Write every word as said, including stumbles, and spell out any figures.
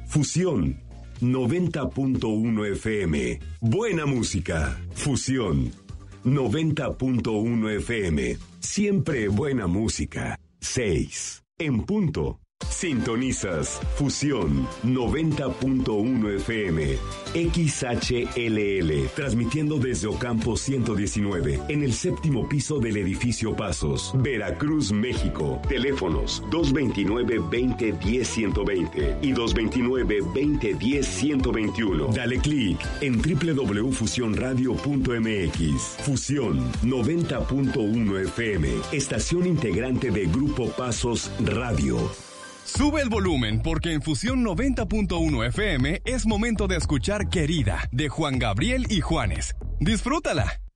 Fusión noventa punto uno F M. Buena música. Fusión noventa punto uno F M. Siempre buena música. seis. En punto. Sintonizas Fusión noventa punto uno F M, X H L L, transmitiendo desde Ocampo ciento diecinueve, en el séptimo piso del edificio Pasos, Veracruz, México. Teléfonos dos dos nueve, veinte, diez, ciento veinte y dos dos nueve, veinte, diez, ciento veintiuno. Dale clic en doble u doble u doble u punto fusión radio punto m x. Fusión noventa punto uno F M, estación integrante de Grupo Pasos Radio. Sube el volumen porque en Fusión noventa punto uno F M es momento de escuchar Querida, de Juan Gabriel y Juanes. ¡Disfrútala!